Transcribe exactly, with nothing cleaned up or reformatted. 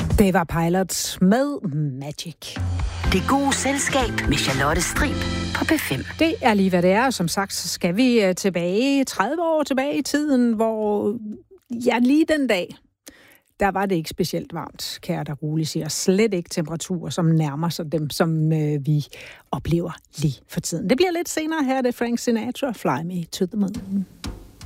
Det var Pilots med Magic. Det gode selskab med Charlotte Strib på P fem. Det er lige, hvad det er. Som sagt, så skal vi tilbage, tredive år tilbage i tiden, hvor ja, lige den dag, der var det ikke specielt varmt, kan jeg da roligt sige. Slet ikke temperaturer, som nærmer sig dem, som øh, vi oplever lige for tiden. Det bliver lidt senere her, det er Frank Sinatra, Fly Me to the Moon.